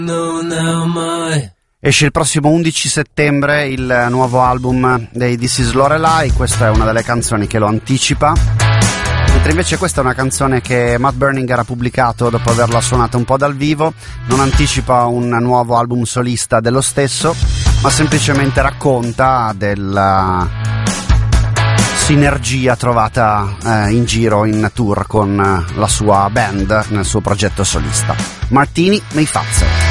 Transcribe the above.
Esce il prossimo 11 settembre il nuovo album dei This Is Lorelei. Questa è una delle canzoni che lo anticipa, mentre invece questa è una canzone che Matt Berninger ha pubblicato dopo averla suonata un po' dal vivo. Non anticipa un nuovo album solista dello stesso, ma semplicemente racconta della sinergia trovata in giro in tour con la sua band nel suo progetto solista. Martini Meifazzo.